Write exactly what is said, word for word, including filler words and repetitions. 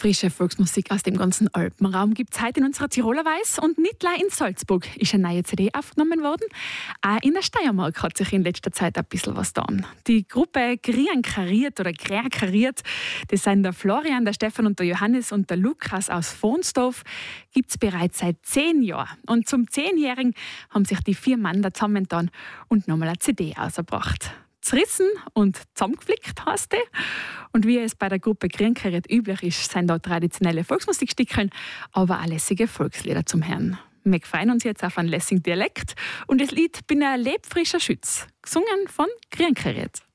Frische Volksmusik aus dem ganzen Alpenraum gibt es heute in unserer Tiroler Weiß und nicht gleich in Salzburg ist eine neue C D aufgenommen worden. Auch in der Steiermark hat sich in letzter Zeit ein bisschen was getan. Die Gruppe Griankariert oder Gräakariert, das sind der Florian, der Stefan und der Johannes und der Lukas aus Fonsdorf, gibt es bereits seit zehn Jahren. Und zum Zehnjährigen haben sich die vier Mann da zusammengetan und nochmal eine C D ausgebracht. Zerrissen und zusammengeflickt heißt die. Und wie es bei der Gruppe Griankariert üblich ist, sind da traditionelle Volksmusikstückchen, aber auch lässige Volkslieder zum Hören. Wir freuen uns jetzt auf einen lässigen Dialekt und das Lied «Bin ein lebfrischer Schütz», gesungen von Griankariert.